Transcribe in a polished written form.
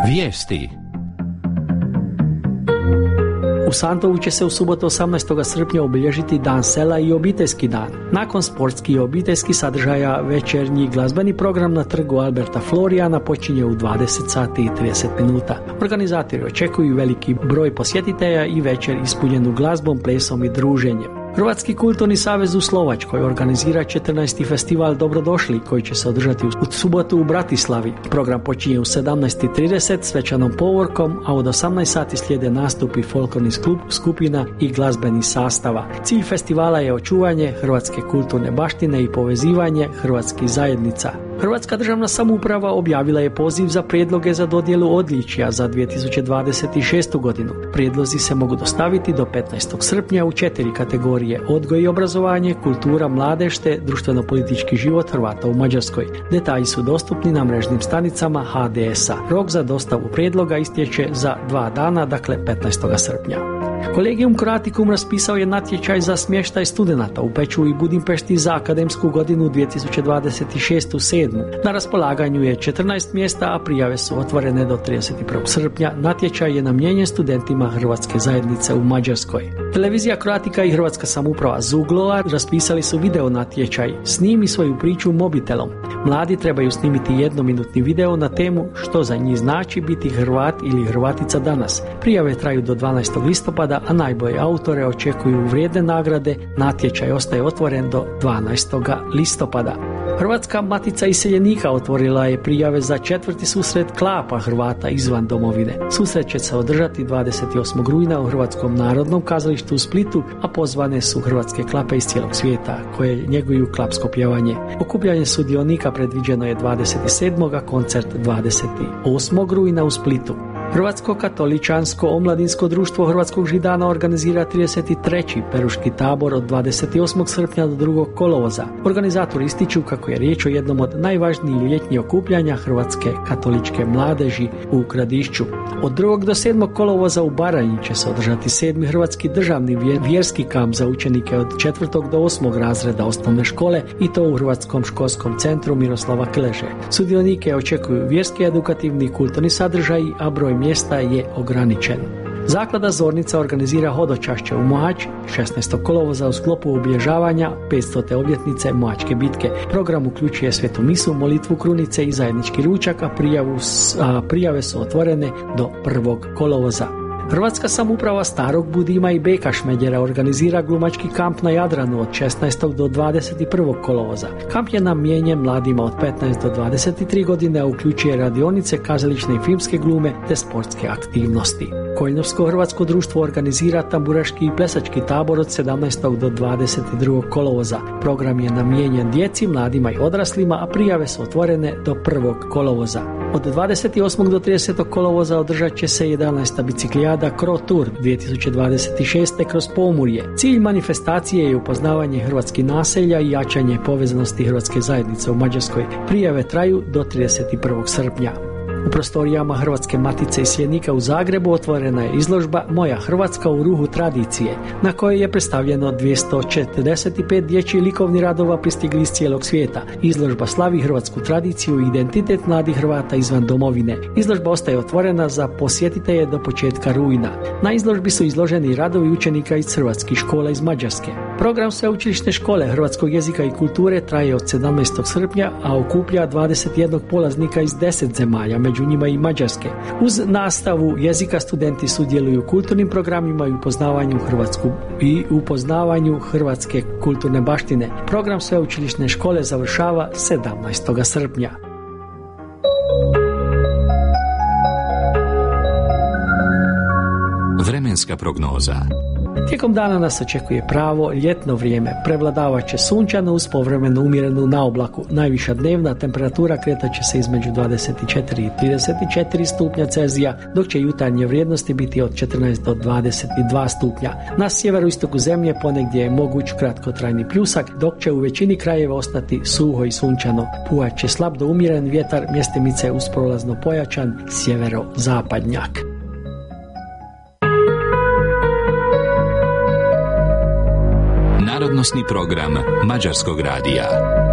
Vijesti. U Santovu će se u subotu 18. srpnja obilježiti Dan sela i obiteljski dan. Nakon sportskih i obiteljskih sadržaja, večernji glazbeni program na trgu Alberta Florijana počinje u 20 sati i 30 minuta. Organizatori očekuju veliki broj posjetitelja i večer ispunjenu glazbom, plesom i druženjem. Hrvatski kulturni savez u Slovačkoj organizira 14. festival Dobrodošli koji će se održati u subotu u Bratislavi. Program počinje u 17:30 svečanom povorkom, a od 18 sati slijede nastupi folklornih skupina i glazbenih sastava. Cilj festivala je očuvanje hrvatske kulturne baštine i povezivanje hrvatskih zajednica. Hrvatska državna samouprava objavila je poziv za prijedloge za dodjelu odličja za 2026. godinu. Prijedlozi se mogu dostaviti do 15. srpnja u 4 kategorije: odgoj i obrazovanje, kultura, mladež te društveno-politički život Hrvata u Mađarskoj. Detalji su dostupni na mrežnim stranicama HDS-a. Rok za dostavu prijedloga istječe za 2 dana, dakle 15. srpnja. Kolegijum Croaticum raspisao je natječaj za smještaj studenata u Peču i Budimpešti za akademsku godinu 2026/7. Na raspolaganju je 14 mjesta, a prijave su otvorene do 31. srpnja. Natječaj je namijenjen studentima Hrvatske zajednice u Mađarskoj. Televizija Croatica i Hrvatska samouprava Zuglova raspisali su video natječaj Snimi svoju priču mobitelom. Mladi trebaju snimiti jednominutni video na temu što za njih znači biti Hrvat ili Hrvatica danas. Prijave traju do 12. listopada, a najbolje autore očekuju vrijedne nagrade. Natječaj ostaje otvoren do 12. listopada. Hrvatska matica iseljenika otvorila je prijave za 4. susret klapa Hrvata izvan domovine. Susret će se održati 28. rujna u Hrvatskom narodnom kazalištu u Splitu, a pozvane su hrvatske klape iz cijelog svijeta koje njeguju klapsko pjevanje. Okupljanje sudionika predviđeno je 27. a koncert 28. rujna u Splitu. Hrvatsko katoličansko omladinsko društvo Hrvatskog Židana organizira 33. peruški tabor od 28. srpnja do 2. kolovoza. Organizatori ističu kako je riječ o jednom od najvažnijih ljetnjih okupljanja hrvatske katoličke mladeži u Gradišću. Od 2. do 7. kolovoza u Baranji će se održati 7. hrvatski državni vjerski kamp za učenike od 4. do 8. razreda osnovne škole, i to u Hrvatskom školskom centru Miroslava Kleže. Sudionike očekuju vjerski, edukativni i kulturni sadržaji, a broj mjesta je ograničen. Zaklada Zornica organizira hodočašće u Mohač 16. kolovoza u sklopu obilježavanja 500. obljetnice Mohačke bitke. Program uključuje svetu misu, molitvu krunice i zajednički ručak, a prijave su otvorene do 1. kolovoza. Hrvatska samouprava Starog Budima i Beka Šmedjera organizira glumački kamp na Jadranu od 16. do 21. kolovoza. Kamp je namijenjen mladima od 15 do 23 godine, a uključuje radionice, kazališne i filmske glume te sportske aktivnosti. Koljnovsko hrvatsko društvo organizira tamburaški i plesački tabor od 17. do 22. kolovoza. Program je namijenjen djeci, mladima i odraslima, a prijave su otvorene do 1. kolovoza. Od 28. do 30. kolovoza održat će se 11. biciklijada Cro Tour 2026. kroz Pomurje. Cilj manifestacije je upoznavanje hrvatskih naselja i jačanje povezanosti hrvatske zajednice u Mađarskoj. Prijave traju do 31. srpnja. U prostorijama Hrvatske matice iseljenika u Zagrebu otvorena je izložba Moja Hrvatska u ruhu tradicije, na kojoj je predstavljeno 245 dječjih likovnih radova pristigli iz cijelog svijeta. Izložba slavi hrvatsku tradiciju i identitet mladih Hrvata izvan domovine. Izložba ostaje otvorena za posjetitelje do početka rujna. Na izložbi su izloženi radovi učenika iz hrvatskih škola iz Mađarske. Program Sveučilišne škole hrvatskog jezika i kulture traje od 17. srpnja, a okuplja 21 polaznika iz 10 zemalja, među njima i Mađarske. Uz nastavu jezika studenti sudjeluju u kulturnim programima i upoznavanju hrvatske kulturne baštine. Program Sveučilišne škole završava 17. srpnja. Vremenska prognoza. Tijekom dana nas očekuje pravo ljetno vrijeme. Prevladavat će sunčano uz povremeno umjerenu naoblaku. Najviša dnevna temperatura kretat će se između 24 i 34 stupnja Celzija, dok će jutarnje vrijednosti biti od 14 do 22 stupnja. Na sjeveroistoku zemlje ponegdje je moguć kratkotrajni pljusak, dok će u većini krajeva ostati suho i sunčano. Puhat će slab do umjeren vjetar, mjestimice uz prolazno pojačan sjeverozapadnjak. Narodnosni program Mađarskog radija.